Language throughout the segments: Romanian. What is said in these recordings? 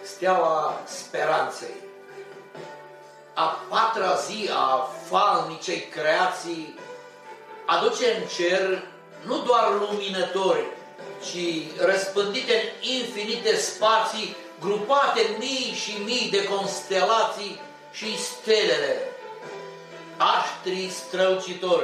Steaua speranței. A patra zi a falnicei creații aduce în cer nu doar luminători, ci răspândite în infinite spații, grupate mii și mii de constelații și stelele, aștri strălucitori.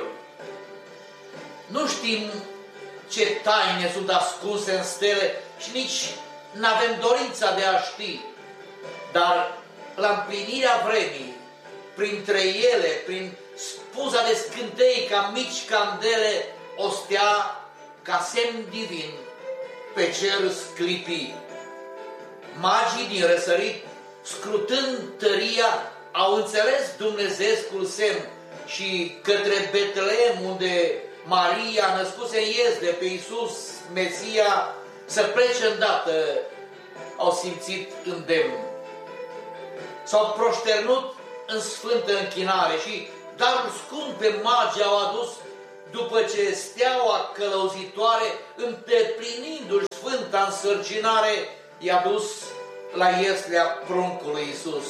Nu știm ce taine sunt ascunse în stele și nici n-avem dorința de a ști, dar la împlinirea vremii, printre ele, prin spuza de scântei ca mici candele, o stea ca semn divin pe cer sclipi. Magii din răsărit, scrutând tăria, au înțeles dumnezeescul semn și către Betleem, unde Maria născuse în Iezde pe Iisus, Mesia, să plece îndată, au simțit îndemn. S-au proșternut în sfântă închinare și darul scump pe magi au adus, după ce steaua călăuzitoare, îndeplinindu-și sfânta însărcinare, i-a dus la ieslea pruncului Iisus.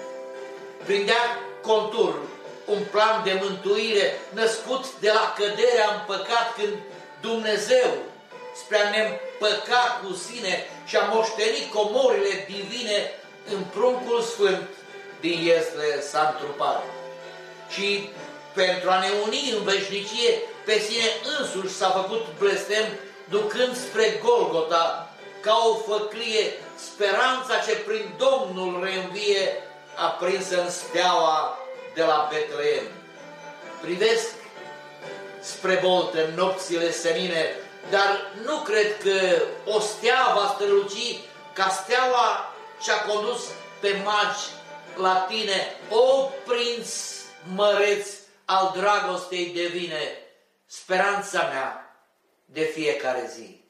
Prindea contur un plan de mântuire născut de la căderea în păcat, când Dumnezeu, spre a ne împăca cu sine și a moșteni comorile divine, în pruncul sfânt din Iesle s-a întrupat. Și pentru a ne uni în veșnicie, pe sine însuși s-a făcut blestem, ducând spre Golgota, ca o făclie, speranța ce prin Domnul reînvie, aprinsă în steaua de la Betleem. Privesc spre boltă în nopțile senine, dar nu cred că o stea va străluci ca steaua ce-a condus pe magi la tine, o prinț măreț al dragostei divine, speranța mea de fiecare zi.